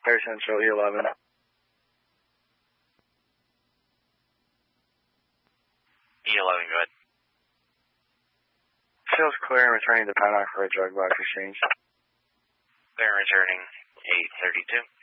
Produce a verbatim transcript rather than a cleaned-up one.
Air Central, E eleven. E eleven, go ahead. Feels clear and returning to Paddock for a drug box exchange. Clear and returning, eight thirty-two.